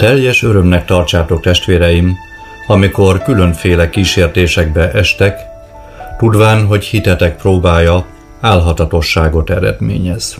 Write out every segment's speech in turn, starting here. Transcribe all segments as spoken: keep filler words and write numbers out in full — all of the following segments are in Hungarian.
Teljes örömnek tartsátok, testvéreim, amikor különféle kísértésekbe estek, tudván, hogy hitetek próbája álhatatosságot eredményez.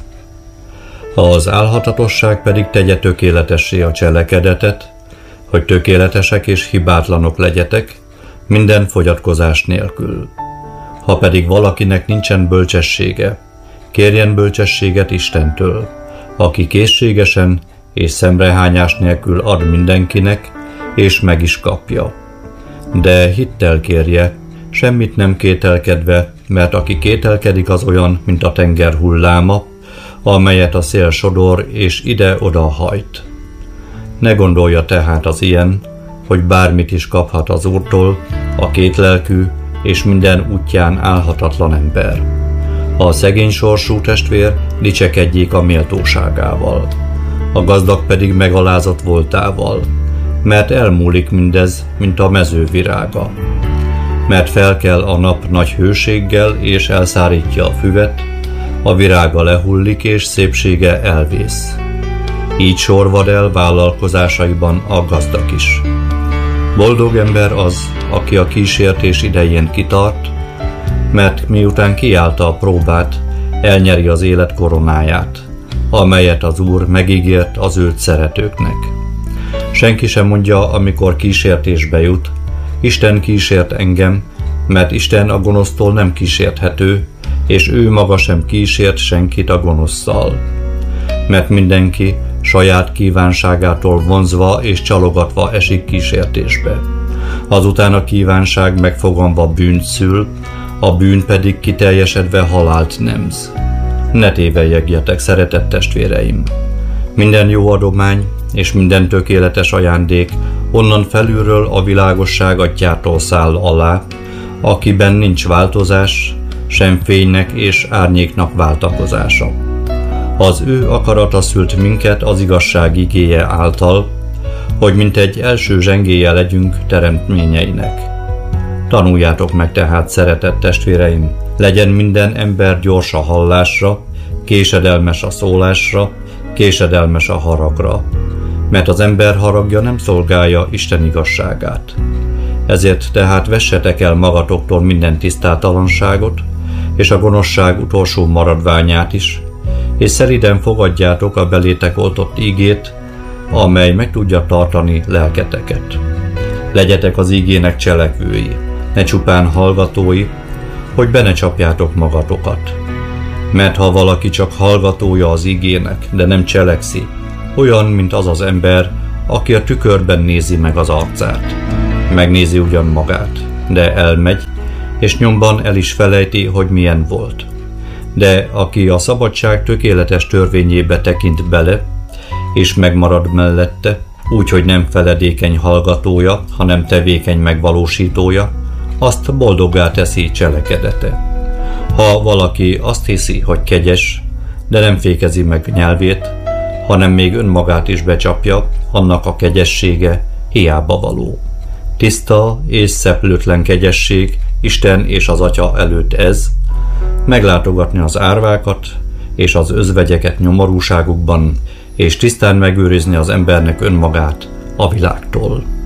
Az álhatatosság pedig tegye tökéletessé a cselekedetet, hogy tökéletesek és hibátlanok legyetek, minden fogyatkozás nélkül. Ha pedig valakinek nincsen bölcsessége, kérjen bölcsességet Istentől, aki készségesen és szemrehányás nélkül ad mindenkinek, és meg is kapja. De hittel kérje, semmit nem kételkedve, mert aki kételkedik, az olyan, mint a tenger hulláma, amelyet a szél sodor és ide-oda hajt. Ne gondolja tehát az ilyen, hogy bármit is kaphat az Úrtól, a kétlelkű és minden útján állhatatlan ember. A szegény sorsú testvér dicsekedjék a méltóságával, a gazdag pedig megalázott voltával, mert elmúlik mindez, mint a mező virága. Mert felkel a nap nagy hőséggel, és elszárítja a füvet, a virága lehullik, és szépsége elvész. Így sorvad el vállalkozásaiban a gazdag is. Boldog ember az, aki a kísértés idején kitart, mert miután kiállta a próbát, elnyeri az élet koronáját, amelyet az Úr megígért az őt szeretőknek. Senki sem mondja, amikor kísértésbe jut, Isten kísért engem, mert Isten a gonosztól nem kísérthető, és ő maga sem kísért senkit a gonoszszal. Mert mindenki saját kívánságától vonzva és csalogatva esik kísértésbe. Azután a kívánság megfoganva bűnt szül, a bűn pedig kiteljesedve halált nemz. Ne tévelyegjetek, szeretett testvéreim! Minden jó adomány és minden tökéletes ajándék onnan felülről a világosság atyától száll alá, akiben nincs változás, sem fénynek és árnyéknak váltakozása. Az ő akarata szült minket az igazság igéje által, hogy mint egy első zsengélye legyünk teremtményeinek. Tanuljátok meg tehát, szeretett testvéreim, legyen minden ember gyors a hallásra, késedelmes a szólásra, késedelmes a haragra, mert az ember haragja nem szolgálja Isten igazságát. Ezért tehát vessetek el magatoktól minden tisztátalanságot, és a gonoszság utolsó maradványát is, és szelíden fogadjátok a belétek oltott ígét, amely meg tudja tartani lelketeket. Legyetek az ígének cselekvői, ne csupán hallgatói, hogy be ne csapjátok magatokat. Mert ha valaki csak hallgatója az ígének, de nem cselekszi, olyan, mint az az ember, aki a tükörben nézi meg az arcát. Megnézi ugyan magát, de elmegy, és nyomban el is felejti, hogy milyen volt. De aki a szabadság tökéletes törvényébe tekint bele, és megmarad mellette, úgyhogy nem feledékeny hallgatója, hanem tevékeny megvalósítója, azt boldoggá teszi cselekedete. Ha valaki azt hiszi, hogy kegyes, de nem fékezi meg nyelvét, hanem még önmagát is becsapja, annak a kegyessége hiába való. Tiszta és szeplőtlen kegyesség Isten és az Atya előtt ez, meglátogatni az árvákat és az özvegyeket nyomorúságukban, és tisztán megőrizni az embernek önmagát a világtól.